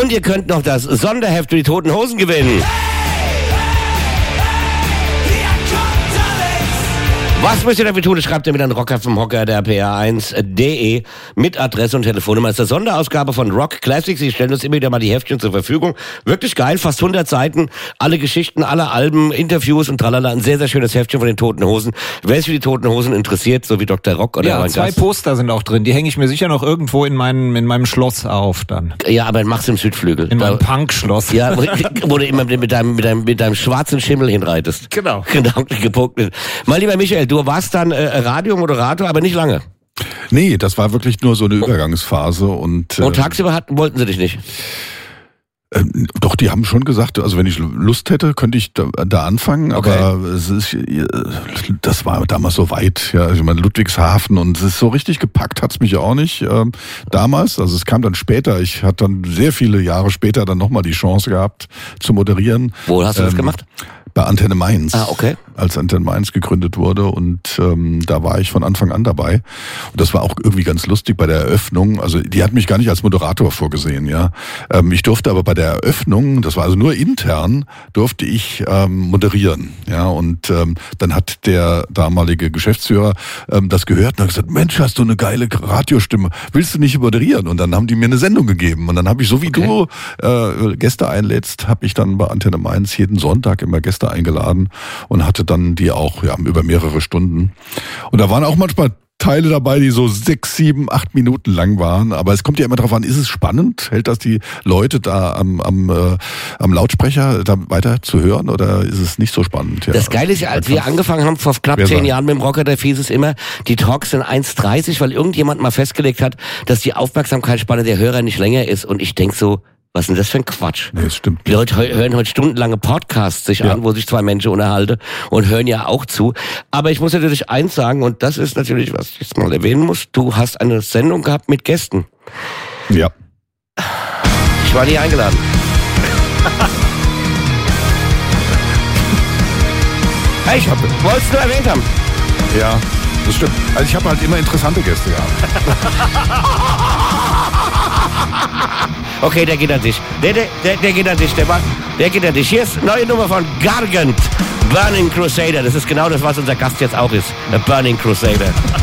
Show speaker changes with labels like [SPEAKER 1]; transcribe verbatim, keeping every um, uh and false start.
[SPEAKER 1] Und ihr könnt noch das Sonderheft für die Toten Hosen gewinnen. Was müsst ihr dafür tun? Schreibt ihr mit an Rocker vom Hocker der P R eins punkt de mit Adresse und Telefonnummer. Das ist eine Sonderausgabe von Rock Classics. Sie stellen uns immer wieder mal die Heftchen zur Verfügung. Wirklich geil, fast hundert Seiten. Alle Geschichten, alle Alben, Interviews und tralala. Ein sehr, sehr schönes Heftchen von den Toten Hosen. Wer sich für die Toten Hosen interessiert, so wie Doktor Rock oder
[SPEAKER 2] ja, zwei Gast. Poster sind auch drin. Die hänge ich mir sicher noch irgendwo in meinem, in meinem Schloss auf dann.
[SPEAKER 1] Ja, aber mach's im Südflügel.
[SPEAKER 2] In meinem Punk-Schloss.
[SPEAKER 1] Ja, wo du immer mit deinem, mit deinem, mit deinem schwarzen Schimmel hinreitest.
[SPEAKER 2] Genau.
[SPEAKER 1] Genau, gepuckt. Mein lieber Michael, du warst dann äh, Radiomoderator, aber nicht lange.
[SPEAKER 3] Nee, das war wirklich nur so eine Übergangsphase. Und, äh,
[SPEAKER 1] und tagsüber hatten, wollten sie dich nicht?
[SPEAKER 3] Äh, doch, die haben schon gesagt, also wenn ich Lust hätte, könnte ich da, da anfangen, okay. aber es ist, das war damals so weit, ja, ich meine Ludwigshafen und es ist so richtig gepackt hat's mich auch nicht ähm, damals, also es kam dann später, ich hatte dann sehr viele Jahre später dann nochmal die Chance gehabt zu moderieren.
[SPEAKER 1] Wo hast du ähm, das gemacht?
[SPEAKER 3] Bei Antenne Mainz,
[SPEAKER 1] ah, okay.
[SPEAKER 3] als Antenne Mainz gegründet wurde und ähm, da war ich von Anfang an dabei und das war auch irgendwie ganz lustig bei der Eröffnung, also die hat mich gar nicht als Moderator vorgesehen, ja, ähm, ich durfte aber bei der Eröffnung, das war also nur intern, durfte ich ähm, moderieren, ja, und ähm, dann hat der damalige Geschäftsführer ähm, das gehört und hat gesagt, Mensch, hast du eine geile Radiostimme, willst du nicht moderieren? Und dann haben die mir eine Sendung gegeben und dann habe ich, so wie okay. du äh, Gäste einlädst, habe ich dann bei Antenne Mainz jeden Sonntag immer Gäste eingeladen und hatte dann die auch ja über mehrere Stunden. Und da waren auch manchmal Teile dabei, die so sechs, sieben, acht Minuten lang waren. Aber es kommt ja immer darauf an, ist es spannend? Hält das die Leute da am, am, äh, am Lautsprecher da weiter zu hören oder ist es nicht so spannend? Ja.
[SPEAKER 1] Das Geile ist ja, als wir angefangen haben, vor knapp zehn Jahren mit dem Rocker, da hieß es immer, die Talks sind eins dreißig, weil irgendjemand mal festgelegt hat, dass die Aufmerksamkeitsspanne der Hörer nicht länger ist. Und ich denk so, was ist denn das für ein Quatsch?
[SPEAKER 3] Nee, das stimmt.
[SPEAKER 1] Die Leute hören heute stundenlange Podcasts sich ja. an, wo sich zwei Menschen unterhalten und hören ja auch zu. Aber ich muss natürlich eins sagen, und das ist natürlich, was ich jetzt mal erwähnen muss, du hast eine Sendung gehabt mit Gästen.
[SPEAKER 3] Ja.
[SPEAKER 1] Ich war nie eingeladen. Hey, ich wollte es nur erwähnt haben.
[SPEAKER 3] Ja, das stimmt. Also ich habe halt immer interessante Gäste gehabt.
[SPEAKER 1] Okay, der geht an dich. Der, der, der, der geht an dich. Der, war, der geht an dich. Hier ist eine neue Nummer von Gargant. Burning Crusader. Das ist genau das, was unser Gast jetzt auch ist. A Burning Crusader.